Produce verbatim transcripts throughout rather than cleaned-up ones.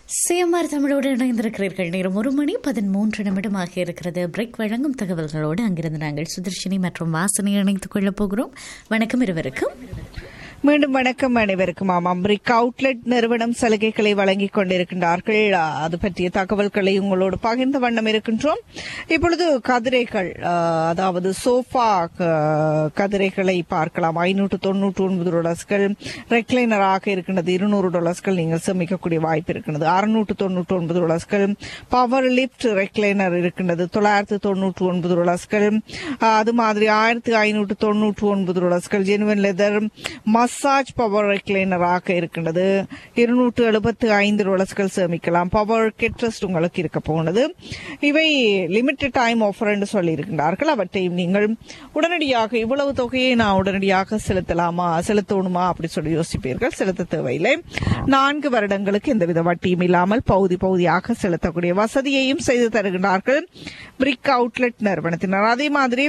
CMR தமிழோடு இணைந்திருக்கிறீர்கள். நேரம் ஒரு மணி பதிமூன்று நிமிடமாக இருக்கிறது. பிரேக் வழங்கும் தகவல்களோடு அங்கிருந்து நாங்கள் சுதர்ஷினி மற்றும் வாசனை இணைத்துக் கொள்ளப் போகிறோம். வணக்கம் இருவருக்கும். மீண்டும் வணக்கம் அனைவருக்கும். ஆமாம், பிரிக் அவுட்லெட் நிறுவனம் சலுகைகளை வழங்கிக் கொண்டிருக்கின்றார்கள். அது பற்றிய தகவல்களை உங்களோடு பகிர்ந்த வண்ணம் இருக்கின்றோம். இப்பொழுது கதிரைகள், அதாவது சோஃபா கதிரைகளை பார்க்கலாம். ஐநூற்று தொன்னூற்று ஒன்பது டாலர்ஸ்கள் ரெக்லைனராக இருக்கின்றது. இருநூறு டாலர்ஸ்கள் நீங்கள் சேமிக்கக்கூடிய வாய்ப்பு இருக்கின்றது. அறுநூற்று தொன்னூற்று ஒன்பது டாலர்ஸ்கள் பவர் லிப்ட் ரெக்லைனர் இருக்கின்றது. தொள்ளாயிரத்து தொன்னூற்று ஒன்பது டாலர்ஸ்கள். அது மாதிரி ஆயிரத்தி ஐநூற்று தொன்னூற்று ஒன்பது டாலர்ஸ்கள் ஜெனுவன் லெதர் மசாஜ் பவர் ரெக்லைனராக இருக்கின்றது. இருநூற்று எழுபத்தி ஐந்து டாலர்ஸ்கள் சேமிக்கலாம். பவர் கெட்ரஸ்ட் உங்களுக்கு இருக்க போனது. இவை லிமிடெட் டைம் ஆஃபர் என்று சொல்லி இருக்கின்றார்கள். அவற்றையும் நீங்கள் உடனடியாக இவ்வளவு தொகையை நான் உடனடியாக செலுத்தலாமா செலுத்தணுமா அப்படி சொல்லி யோசிப்பீர்கள். செலுத்த தேவையில்லை. நான்கு வருடங்களுக்கு எந்தவித வட்டியும் இல்லாமல் பகுதி பகுதியாக செலுத்தக்கூடிய வசதியையும் செய்து தருகின்றார்கள் பிரிக் அவுட்லெட் நிறுவனத்தினர். அதே மாதிரி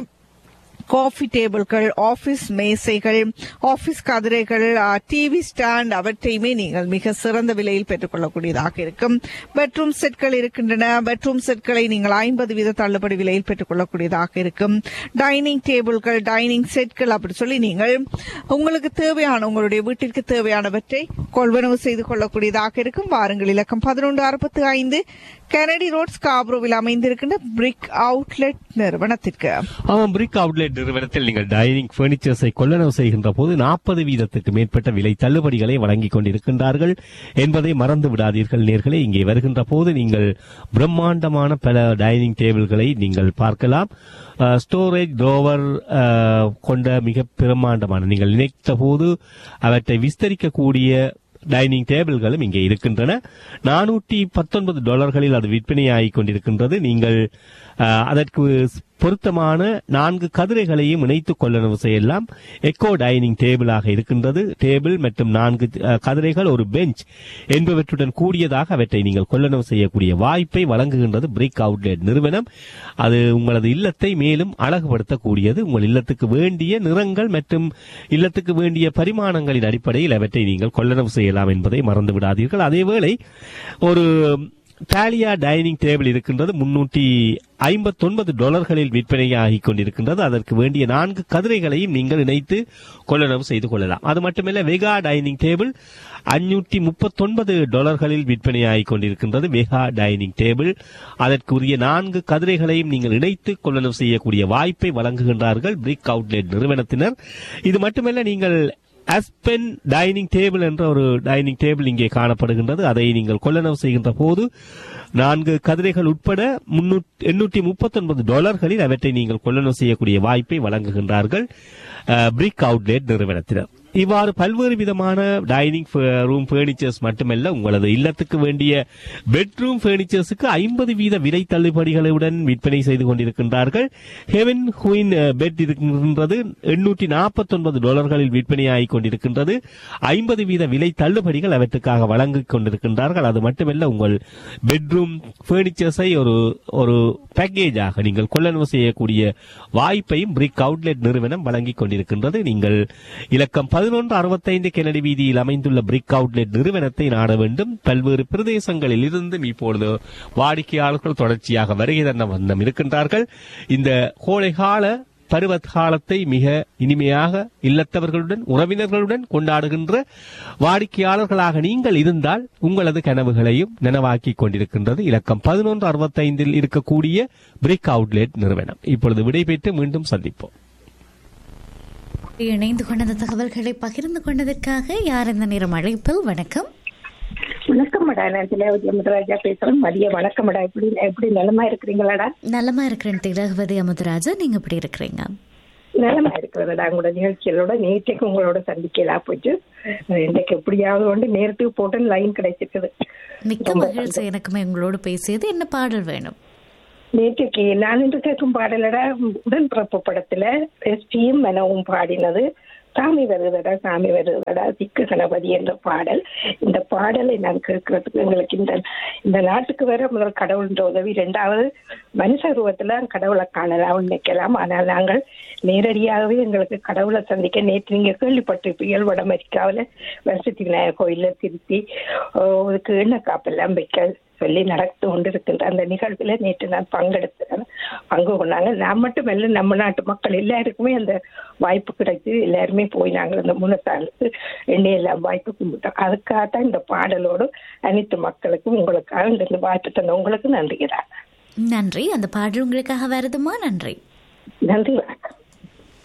காஃபி டேபிள்கள், ஆபீஸ் மேசைகள், ஆபீஸ் கதிரைகள், டிவி ஸ்டாண்ட் அவற்றையுமே நீங்கள் மிக சிறந்த விலையில் பெற்றுக் கொள்ளக்கூடியதாக இருக்கும். பெட்ரூம் செட்கள் இருக்கின்றன. பெட்ரூம் செட்களை நீங்கள் ஐம்பது வீத தள்ளுபடி விலையில் பெற்றுக் கொள்ளக்கூடியதாக இருக்கும். டைனிங் டேபிள்கள், டைனிங் செட்கள் அப்படி சொல்லி நீங்கள் உங்களுக்கு தேவையான உங்களுடைய வீட்டிற்கு தேவையானவற்றை கொள்வனவு செய்து கொள்ளக்கூடியதாக இருக்கும். வாருங்கள், இலக்கம் பதினொன்று அறுபத்தி ஐந்து கெனடி ரோட் ஸ்காப்ரோவில் அமைந்திருக்கின்ற பிரிக் அவுட்லெட் நிறுவனத்திற்கு. ஆமாம், பிரிக் அவுட்லெட் நிறுவனத்தில் நீங்கள் டைனிங் பர்னிச்சர்ஸை கொள்ளளவு செய்கின்ற போது நாற்பது வீதத்துக்கு மேற்பட்ட விலை தள்ளுபடிகளை வழங்கிக் கொண்டிருக்கின்றார்கள் என்பதை மறந்து விடாதீர்கள் நேர்களே. இங்கே வருகின்ற போது நீங்கள் பிரம்மாண்டமான பல டைனிங் டேபிள்களை நீங்கள் பார்க்கலாம். ஸ்டோரேஜ் ட்ரோவர் கொண்ட மிக பிரம்மாண்டமான, நீங்கள் நினைத்த போது அவற்றை விஸ்தரிக்கக்கூடிய டைனிங் டேபிள்களும் இங்கே இருக்கின்றன. நானூற்றி பத்தொன்பது டாலர்களில் அது விற்பனையாகிக் கொண்டிருக்கின்றது. நீங்கள் அதற்கு பொருத்தமான நான்கு கதிரைகளையும் இணைத்துக் கொள்ளளவு செய்யலாம். எக்கோ டைனிங் டேபிளாக இருக்கின்றது. டேபிள் மற்றும் நான்கு கதிரைகள், ஒரு பெஞ்ச் என்பவற்றுடன் கூடியதாக அவற்றை நீங்கள் கொள்ளளவு செய்யக்கூடிய வாய்ப்பை வழங்குகின்றது பிரிக் அவுட்லெட் நிறுவனம். அது உங்களது இல்லத்தை மேலும் அழகுபடுத்தக்கூடியது. உங்கள் இல்லத்துக்கு வேண்டிய நிறங்கள் மற்றும் இல்லத்துக்கு வேண்டிய பரிமாணங்களின் அடிப்படையில் அவற்றை நீங்கள் கொள்ளளவு செய்யலாம் என்பதை மறந்து விடாதீர்கள். அதேவேளை ஒரு டாலியா டைனிங் டேபிள் இருக்கின்றது. முன்னூற்றி ஐம்பத்தி ஒன்பது டாலர்களில் விற்பனையாகிக் கொண்டிருக்கின்றது. அதற்கு வேண்டிய நான்கு கதிரைகளையும் நீங்கள் இணைத்து கொள்ளளவு செய்து கொள்ளலாம். அது மட்டுமல்ல, வெகா டைனிங் டேபிள் அஞ்சூற்றி முப்பத்தி ஒன்பது டாலர்களில் விற்பனையாகிக் கொண்டிருக்கின்றது. வெகா டைனிங் டேபிள் அதற்குரிய நான்கு கதிரைகளையும் நீங்கள் இணைத்து கொள்ளளவு செய்யக்கூடிய வாய்ப்பை வழங்குகின்றார்கள் பிரிக் அவுட்லெட் நிறுவனத்தினர். இது மட்டுமல்ல, நீங்கள் அஸ்பென் டைனிங் டேபிள் என்ற ஒரு டைனிங் டேபிள் இங்கே காணப்படுகின்றது. அதை நீங்கள் கொள்ளளவு செய்கின்ற போது நான்கு கதிரைகள் உட்பட எண்ணூற்றி முப்பத்தி ஒன்பது டாலர்களில் அவற்றை நீங்கள் கொள்ளளவு செய்யக்கூடிய வாய்ப்பை வழங்குகின்றார்கள் பிரிக் அவுட்லெட் நிறுவனத்தினர். இவ்வாறு பல்வேறு விதமான டைனிங் ரூம் பர்னிச்சர்ஸ் மட்டுமல்ல, உங்களது இல்லத்துக்கு வேண்டிய பெட்ரூம் பர்னிச்சர்ஸுக்கு ஐம்பது வீத விலை தள்ளுபடிகளுடன் விற்பனை செய்து கொண்டிருக்கின்றார்கள். ஹெவன் குயின் பெட் இருக்கின்றது. எண்ணூற்றி நாற்பத்தி ஒன்பது டாலர்களில் விற்பனையாகிக் கொண்டிருக்கின்றது. ஐம்பது வீத விலை தள்ளுபடிகள் அவற்றுக்காக வழங்கிக் கொண்டிருக்கின்றார்கள். அது மட்டுமல்ல, உங்கள் பெட்ரூம் பர்னிச்சர்ஸை ஒரு ஒரு பேக்கேஜாக நீங்கள் கொள்ளளவு செய்யக்கூடிய வாய்ப்பையும் பிரிக் அவுட்லெட் நிறுவனம் வழங்கிக் கொண்டிருக்கின்றது. நீங்கள் இலக்கம் பதினொன்று அறுபத்தைந்து கெனடி வீதியில் அமைந்துள்ள பிரிக் அவுட்லெட் நிறுவனத்தை நாட வேண்டும். பல்வேறு பிரதேசங்களில் இருந்தும் இப்பொழுது வாடிக்கையாளர்கள் தொடர்ச்சியாக வருகை தந்த வண்ணம் இருக்கின்றார்கள். இந்த கோடைகால பருவத் காலத்தை மிக இனிமையாக இல்லத்தவர்களுடன் உறவினர்களுடன் கொண்டாடுகின்ற வாடிக்கையாளர்களாக நீங்கள் இருந்தால் உங்களது கனவுகளையும் நனவாக்கிக் கொண்டிருக்கின்றது இலக்கம் பதினொன்று அறுபத்தைந்தில் இருக்கக்கூடிய பிரிக் அவுட்லெட் நிறுவனம். இப்பொழுது விடைபெற்று மீண்டும் சந்திப்போம். இணைந்து கொண்ட தகவல்களை பகிர்ந்து கொண்டதற்காக யார் இந்த நேரம் அழைப்பில்? வணக்கம். வணக்கம் மேடா, நான் திலகவதி அமுதராஜா பேசுறேன். மதிய வணக்கம் மேடா. எப்படி எப்படி நலமா இருக்கிறீங்களாடா? நலமா இருக்கிறேன் திலகவதி அமுதராஜா, நீங்க எப்படி இருக்கிறீங்க? நலமா இருக்கிறதா. உங்களோட நிகழ்ச்சிகளோட நேற்றைக்கு உங்களோட சந்திக்கலாம் போச்சு. இன்றைக்கு எப்படியாவது கொண்டு நேரத்துக்கு போட்டு லைன் கிடைச்சிருக்குது. மிக்க மகிழ்ச்சி எனக்குமே உங்களோட பேசியது. என்ன பாடல் வேணும்? நேற்றுக்கு நான் இன்று கேட்கும் பாடலோட உடன்பிறப்பு படத்துல எஸ்பியும் மனவும் பாடினது சாமி வருதடா சாமி வருதடா திக்கு கணபதி என்ற பாடல். இந்த பாடலை நான் கேட்கறதுக்கு எங்களுக்கு இந்த இந்த நாட்டுக்கு வேற முதல் கடவுள்ன்ற உதவி, இரண்டாவது மனுஷ உருவத்துல கடவுளை காணலாம் நினைக்கலாம். ஆனால் நாங்கள் நேரடியாகவே எங்களுக்கு கடவுளை சந்திக்க நேற்று நீங்க கேள்விப்பட்டிருப்பீர்கள், வட அமெரிக்காவில் வருஷத்தி விநாயகர் கோயில திருத்தி அதுக்கு எண்ணெய் காப்பெல்லாம் வைக்க சொல்லி நடந்து கொண்டிருக்கின்ற அந்த நிகழ்வுல நேற்று நான் பங்கெடுத்தேன். பங்கு கொண்டாங்க. நான் மட்டும் இல்லை, நம்ம நாட்டு மக்கள் எல்லாருக்குமே அந்த வாய்ப்பு கிடைத்து எல்லாருமே போய் நாங்கள் அந்த முன்னத்தாளுக்கு எண்ணெய் எல்லாம் வாய்ப்பு கும்பிட்டோம். அதுக்காகத்தான் இந்த பாடலோடு அனைத்து மக்களுக்கும் உங்களுக்காக இந்த வாய்ப்பு தந்த உங்களுக்கு நன்றிகிறார். நன்றி. அந்த பாடல் உங்களுக்காக வருதுமா? நன்றி. நன்றி, வணக்கம்.